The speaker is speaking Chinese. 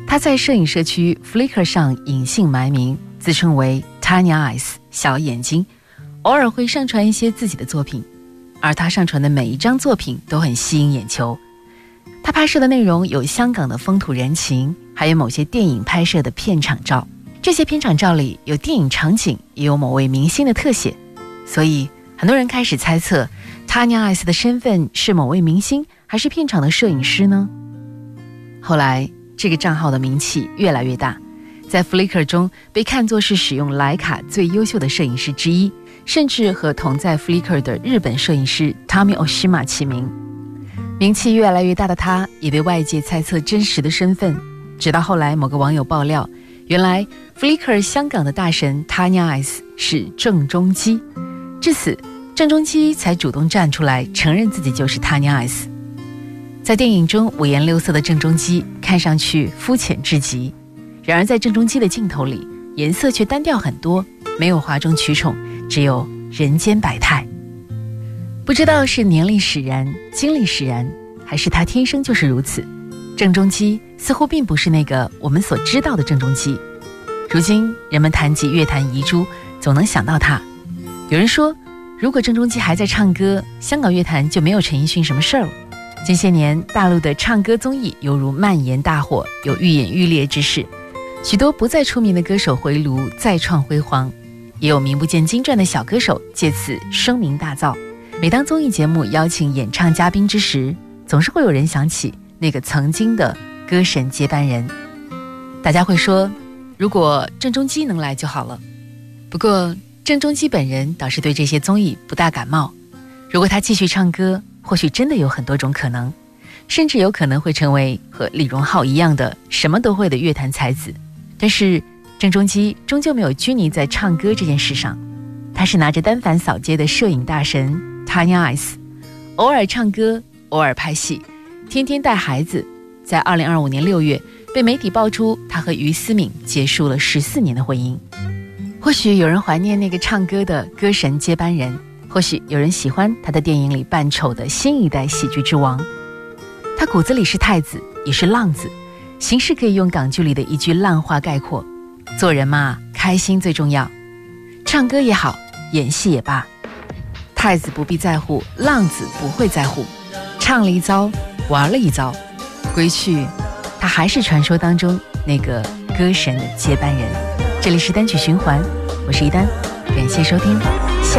他在摄影社区 Flickr 上隐姓埋名，自称为 Tiny Eyes 小眼睛，偶尔会上传一些自己的作品，而他上传的每一张作品都很吸引眼球。他拍摄的内容有香港的风土人情，还有某些电影拍摄的片场照，这些片场照里有电影场景，也有某位明星的特写，所以很多人开始猜测 Tiny Eyes 的身份是某位明星还是片场的摄影师呢？后来这个账号的名气越来越大，在 Flickr 中被看作是使用徕卡最优秀的摄影师之一，甚至和同在 Flickr 的日本摄影师 Tommy Oshima 齐名。名气越来越大的他，也被外界猜测真实的身份，直到后来某个网友爆料，原来 Flickr 香港的大神 Tiny Eyes 是郑中基，至此郑中基才主动站出来承认自己就是 Tiny Eyes。 在电影中五颜六色的郑中基看上去肤浅至极，然而在郑中基的镜头里，颜色却单调很多，没有哗众取宠，只有人间百态。不知道是年龄使然，经历使然，还是他天生就是如此，郑中基似乎并不是那个我们所知道的郑中基。如今人们谈及乐坛遗珠，总能想到他。有人说，如果郑中基还在唱歌，香港乐坛就没有陈奕迅什么事儿了。近些年大陆的唱歌综艺犹如蔓延大火，有愈演愈烈之势，许多不再出名的歌手回炉再创辉煌，也有名不见经传的小歌手借此声名大噪。每当综艺节目邀请演唱嘉宾之时，总是会有人想起那个曾经的歌神接班人。大家会说，如果郑中基能来就好了。不过郑中基本人倒是对这些综艺不大感冒，如果他继续唱歌，或许真的有很多种可能，甚至有可能会成为和李荣浩一样的什么都会的乐坛才子。但是郑中基终究没有拘泥在唱歌这件事上，他是拿着单反扫街的摄影大神 Tiny Eyes， 偶尔唱歌，偶尔拍戏，天天带孩子。在2025年6月被媒体爆出他和于思敏结束了14年的婚姻。或许有人怀念那个唱歌的歌神接班人，或许有人喜欢他在电影里扮丑的新一代喜剧之王。他骨子里是太子，也是浪子，形式可以用港剧里的一句烂话概括：做人嘛，开心最重要。唱歌也好，演戏也罢，太子不必在乎，浪子不会在乎。唱了一遭，玩了一遭，归去，他还是传说当中那个歌神的接班人。这里是单曲循环，我是一丹，感谢收听。